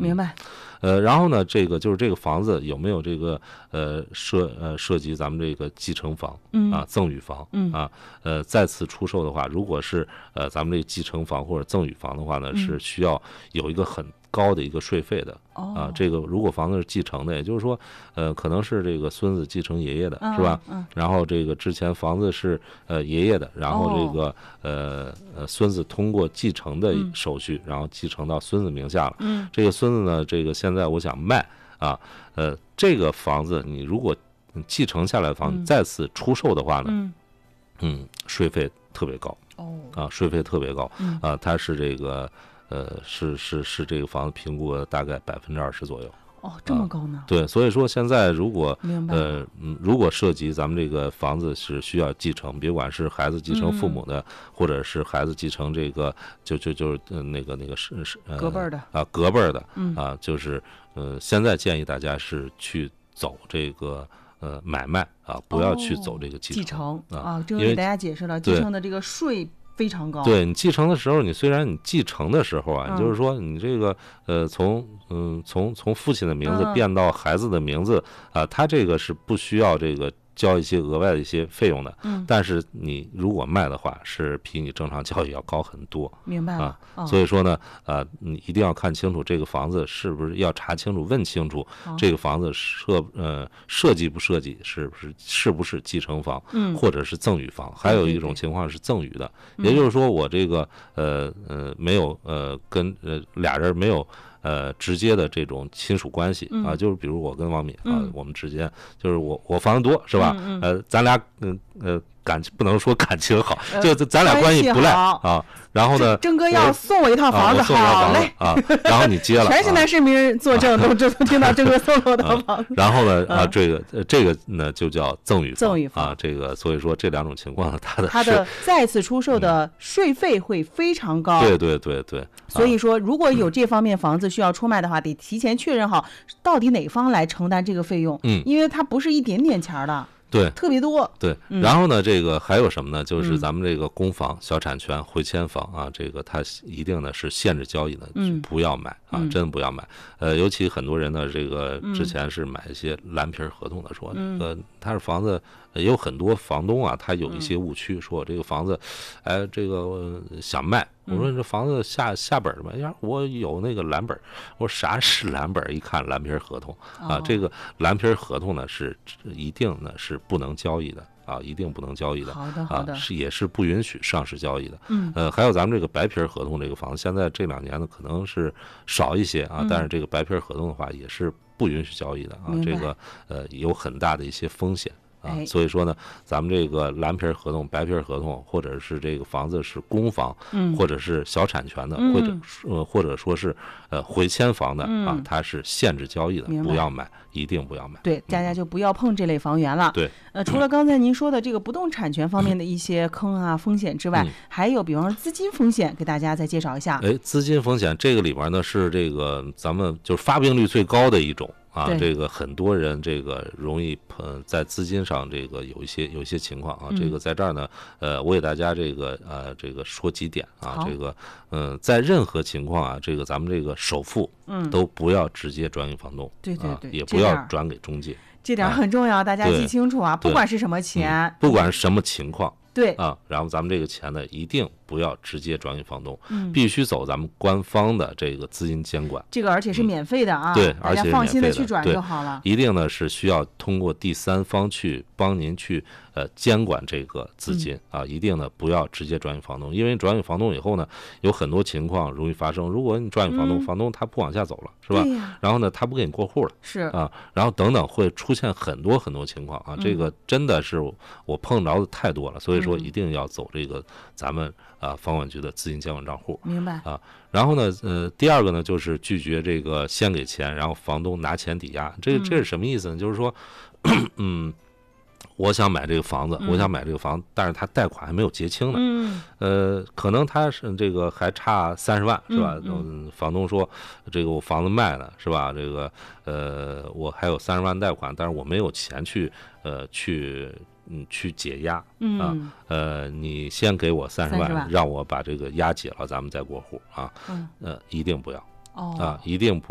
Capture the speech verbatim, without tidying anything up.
明白。 呃，然后呢，这个就是这个房子有没有这个呃涉呃涉及咱们这个继承房啊、赠与房啊，呃再次出售的话，如果是呃咱们这个继承房或者赠与房的话呢，是需要有一个很高的一个税费的啊。这个如果房子是继承的，也就是说，呃，可能是这个孙子继承爷爷的，是吧？然后这个之前房子是呃爷爷的，然后这个呃呃孙子通过继承的手续，然后继承到孙子名下了。嗯，这个孙子呢，这个现在我想卖啊，呃，这个房子你如果继承下来的房子再次出售的话呢，嗯，嗯税费特别高。哦，啊，税费特别高。嗯，啊，它是这个。呃，是是是，这个房子评估大概百分之二十左右。 哦，这么高呢？ 啊、对，所以说现在如果呃嗯，如果涉及咱们这个房子是需要继承，别管是孩子继承父母的，嗯、或者是孩子继承这个就就就是、呃、那个那个是是、呃、 隔辈的啊隔辈的， 嗯啊，就是呃现在建议大家是去走这个。呃，买卖啊，不要去走这个继承、 哦、继承啊， 这个给大家解释了，继承的这个税非常高。 对，你继承的时候，你虽然你继承的时候啊，嗯、就是说你这个呃，从嗯从从父亲的名字变到孩子的名字、嗯、啊，他这个是不需要这个交一些额外的一些费用的。嗯，但是你如果卖的话，是比你正常交易要高很多。 明白了。 啊， 哦、 所以说呢，呃，你一定要看清楚这个房子是不是要查清楚、问清楚、哦、这个房子设呃设计不设计，是不是是不是继承房，嗯，或者是赠与房。还有一种情况是赠与的， 对对对， 也就是说我这个呃呃没有呃跟呃俩人没有。呃，直接的这种亲属关系、嗯、啊，就是比如我跟王敏啊， 嗯、 我们之间就是我我房子多是吧？ 嗯嗯呃，咱俩嗯 呃, 呃感不能说感情好，呃、就咱俩关系不赖啊。然后呢， 郑哥要送我一套房子， 啊、好嘞啊，然后你接了， 全是男市民作证，都都听到郑哥送我的房子。 啊、然后呢，啊，这个这个呢就叫赠与房， 赠与房啊，这个所以说这两种情况呢，它的它的再次出售的税费会非常高。 对对对对。 所以说，如果有这方面房子需要出卖的话，得提前确认好到底哪方来承担这个费用。嗯，因为它不是一点点钱的。 对， 特别多。 对，然后呢，这个还有什么呢？就是咱们这个公房、小产权、回迁房啊，这个它一定呢是限制交易的， 嗯， 不要买啊，真不要买。呃，尤其很多人呢，这个之前是买一些蓝皮合同的，说那个他是房子，也有很多房东啊，他有一些误区，说这个房子，哎，这个想卖。我说你这房子下下本吧？呀，我有那个蓝本。我说啥是蓝本？一看蓝皮合同啊，这个蓝皮合同呢是一定呢是不能交易的啊，一定不能交易的。 好的，好的， 啊，是也是不允许上市交易的。 嗯， 呃，还有咱们这个白皮合同这个房子，现在这两年呢可能是少一些啊， 嗯、 但是这个白皮合同的话也是不允许交易的啊，这个呃有很大的一些风险。啊，所以说呢，咱们这个蓝皮合同、白皮合同，或者是这个房子是公房， 嗯， 或者是小产权的， 嗯、 或者呃或者说是呃回迁房的、 嗯、 啊，它是限制交易的，不要买，一定不要买。 对，大家就不要碰这类房源了。 对， 呃，除了刚才您说的这个不动产权方面的一些坑啊、风险之外， 嗯、 还有比方说资金风险，给大家再介绍一下。 哎，资金风险这个里边呢是这个咱们就是发病率最高的一种。啊，这个很多人这个容易呃在资金上这个有一些有一些情况啊， 嗯、 这个在这儿呢，呃，我给大家这个呃这个说几点啊，这个嗯、呃，在任何情况啊，这个咱们这个首付嗯都不要直接转给房东， 对对对， 啊、也不要转给中介， 这点很重要，啊、大家记清楚啊，不管是什么钱， 嗯、不管是什么情况。 对啊，然后咱们这个钱呢，一定不要直接转给房东， 嗯、 必须走咱们官方的这个资金监管。 这个而且是免费的啊， 嗯、对，而且大家放心的去转就好了。 一定呢是需要通过第三方去帮您去呃监管这个资金、 嗯、 啊，一定呢不要直接转给房东，因为转给房东以后呢，有很多情况容易发生。如果你转给房东， 嗯、 房东他不往下走了，是吧？然后呢，他不给你过户了， 是啊，然后等等会出现很多很多情况啊， 嗯、 这个真的是我碰着的太多了，所以说一定要走这个咱们啊房管局的资金监管账户。 明白啊，然后呢，呃，第二个呢就是拒绝这个先给钱，然后房东拿钱抵押，这这是什么意思呢？嗯、就是说，嗯。我想买这个房子， 嗯、 我想买这个房子，但是他贷款还没有结清呢。 嗯， 呃，可能他是这个还差三十万，是吧？ 嗯， 嗯房东说这个我房子卖了，是吧？这个呃，我还有三十万贷款，但是我没有钱去呃去嗯去解压。 嗯啊，呃，你先给我三十万，让我把这个押解了，咱们再过户啊。 嗯， 呃，一定不要。 哦， 啊，一定不。